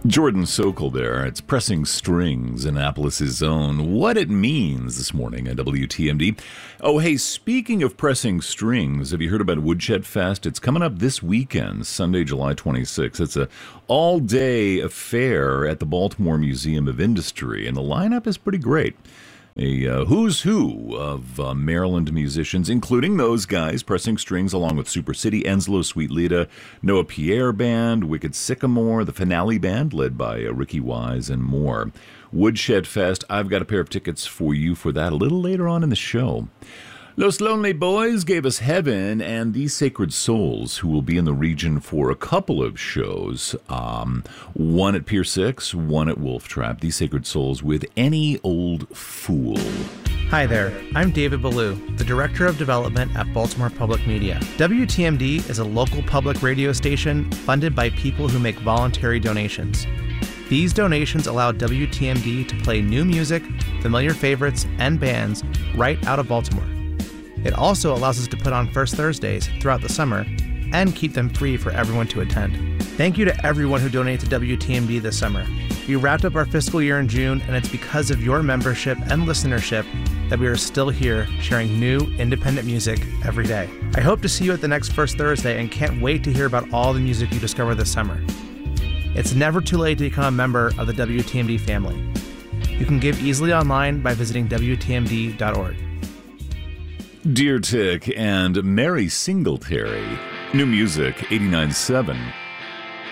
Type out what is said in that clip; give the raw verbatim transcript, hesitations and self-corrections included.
Jordan Sokol there. It's Pressing Strings, Annapolis' own. What it means this morning at W T M D. Oh, hey, speaking of pressing strings, have you heard about Woodshed Fest? It's coming up this weekend, Sunday, July twenty-sixth. It's a all-day affair at the Baltimore Museum of Industry, and the lineup is pretty great. A uh, who's who of uh, Maryland musicians, including those guys pressing strings along with Super City, Enslow, Sweet Lita, Noah Pierre Band, Wicked Sycamore, the Finale Band led by uh, Ricky Wise, and more. Woodshed Fest, I've got a pair of tickets for you for that a little later on in the show. Los Lonely Boys gave us Heaven, and These Sacred Souls, who will be in the region for a couple of shows. Um, one at Pier six, one at Wolf Trap. These Sacred Souls with Any Old Fool. Hi there, I'm David Ballou, the Director of Development at Baltimore Public Media. W T M D is a local public radio station funded by people who make voluntary donations. These donations allow W T M D to play new music, familiar favorites, and bands right out of Baltimore. It also allows us to put on First Thursdays throughout the summer and keep them free for everyone to attend. Thank you to everyone who donated to W T M D this summer. We wrapped up our fiscal year in June, and it's because of your membership and listenership that we are still here sharing new independent music every day. I hope to see you at the next First Thursday and can't wait to hear about all the music you discover this summer. It's never too late to become a member of the W T M D family. You can give easily online by visiting W T M D dot org. Deer Tick and Mary Singletary. New music, eighty-nine point seven